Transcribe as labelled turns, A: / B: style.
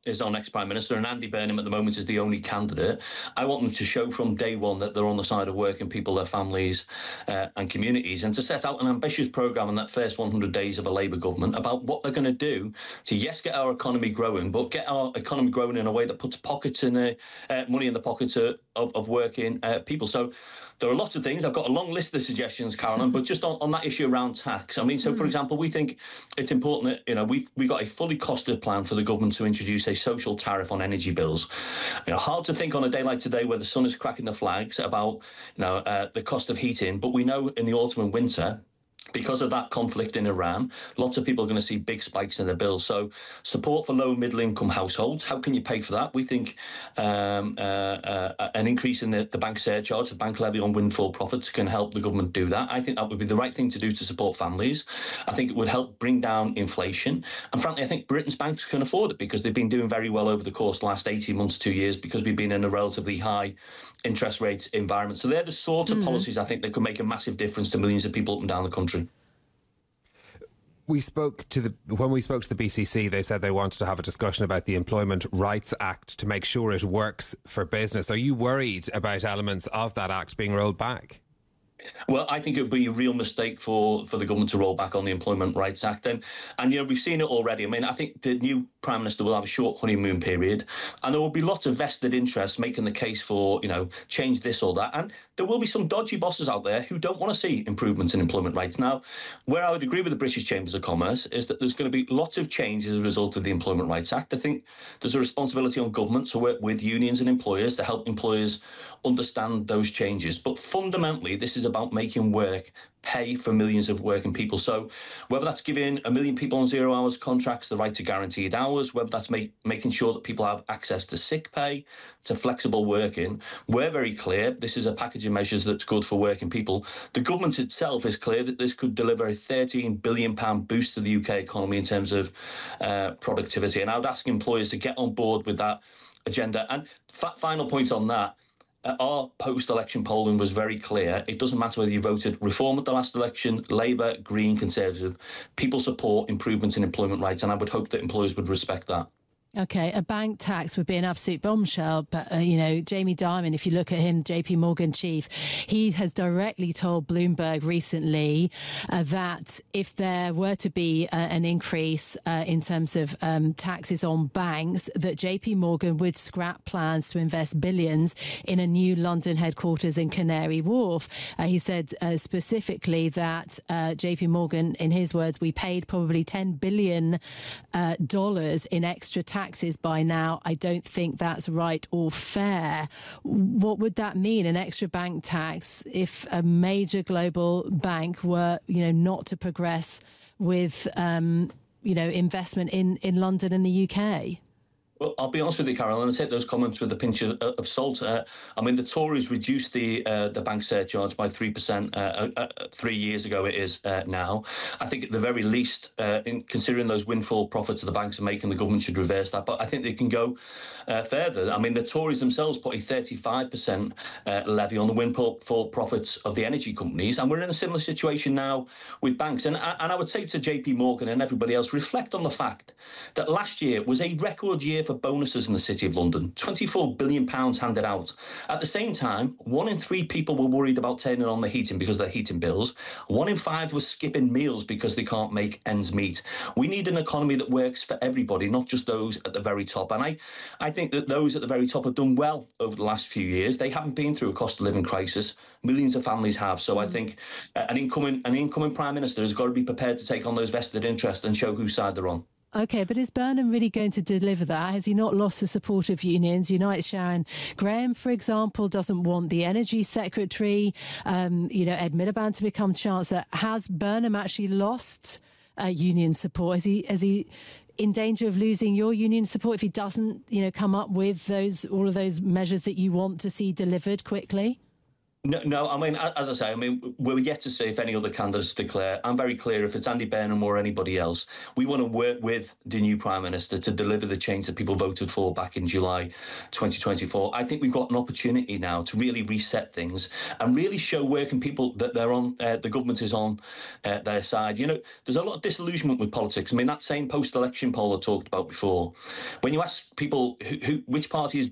A: our next Prime Minister, and Andy Burnham at the moment is the only candidate. I want them to show from day one that they're on the side of working people, their families and communities, and to set out an ambitious programme in that first 100 days of a Labour government about what they're going to do to, yes, get our economy growing, but get our economy growing in a way that puts money in the pockets of working people. So there are lots of things. I've got a long list of suggestions, Carolyn, but just on that issue around tax. I mean, so for example, we think it's important that, we've got a fully costed plan for the government to introduce a social tariff on energy bills. Hard to think on a day like today where the sun is cracking the flags about, the cost of heating, but we know in the autumn and winter, because of that conflict in Iran, lots of people are going to see big spikes in their bills. So support for low and middle income households. How can you pay for that? We think an increase in the bank surcharge, the bank levy on windfall profits, can help the government do that. I think that would be the right thing to do to support families. I think it would help bring down inflation. And frankly, I think Britain's banks can afford it because they've been doing very well over the course of the last 18 months, 2 years, because we've been in a relatively high interest rates environment. So they're the sort of policies I think that could make a massive difference to millions of people up and down the country.
B: When we spoke to the BCC, they said they wanted to have a discussion about the Employment Rights Act to make sure it works for business. Are you worried about elements of that act being rolled back?
A: Well, I think it would be a real mistake for the government to roll back on the Employment Rights Act. And we've seen it already. I mean, I think the new Prime Minister will have a short honeymoon period, and there will be lots of vested interests making the case for, change this or that. And there will be some dodgy bosses out there who don't want to see improvements in employment rights. Now, where I would agree with the British Chambers of Commerce is that there's going to be lots of change as a result of the Employment Rights Act. I think there's a responsibility on government to work with unions and employers to help employers understand those changes. But fundamentally, this is about making work pay for millions of working people. So whether that's giving 1 million people on 0 hours contracts the right to guaranteed hours, whether that's making sure that people have access to sick pay, to flexible working, we're very clear this is a package of measures that's good for working people. The government itself is clear that this could deliver a £13 billion boost to the UK economy in terms of productivity. And I would ask employers to get on board with that agenda. And final point on that, our post-election polling was very clear. It doesn't matter whether you voted Reform at the last election, Labour, Green, Conservative. People support improvements in employment rights, and I would hope that employers would respect that.
C: OK, a bank tax would be an absolute bombshell. But, Jamie Dimon, if you look at him, JP Morgan chief, he has directly told Bloomberg recently that if there were to be an increase in terms of taxes on banks, that JP Morgan would scrap plans to invest billions in a new London headquarters in Canary Wharf. He said specifically that JP Morgan, in his words, we paid probably $10 billion in extra taxes by now. I don't think that's right or fair. What would that mean, an extra bank tax, if a major global bank were, not to progress with, investment in London and the UK?
A: Well, I'll be honest with you, Carol, and I take those comments with a pinch of salt. The Tories reduced the bank surcharge by 3% 3 years ago. It is now. I think at the very least, in considering those windfall profits that the banks are making, the government should reverse that. But I think they can go further. I mean, the Tories themselves put a 35% levy on the windfall profits of the energy companies, and we're in a similar situation now with banks. And I would say to JP Morgan and everybody else, reflect on the fact that last year was a record year for bonuses in the City of London, £24 billion handed out. At the same time, 1 in 3 people were worried about turning on the heating because of their heating bills. 1 in 5 was skipping meals because they can't make ends meet. We need an economy that works for everybody, not just those at the very top. And I think that those at the very top have done well over the last few years. They haven't been through a cost of living crisis. Millions of families have. So I think an incoming Prime Minister has got to be prepared to take on those vested interests and show whose side they're on.
C: OK, but is Burnham really going to deliver that? Has he not lost the support of unions? Unite Sharon Graham, for example, doesn't want the Energy Secretary, Ed Miliband to become Chancellor. Has Burnham actually lost union support? Is he in danger of losing your union support if he doesn't, come up with all of those measures that you want to see delivered quickly?
A: No, I mean, as I say, I mean, we're yet to see if any other candidates declare. I'm very clear, if it's Andy Burnham or anybody else, we want to work with the new Prime Minister to deliver the change that people voted for back in July 2024. I think we've got an opportunity now to really reset things and really show working people that they're on, the government is on their side. You know, there's a lot of disillusionment with politics. I mean, that same post-election poll I talked about before, when you ask people which party is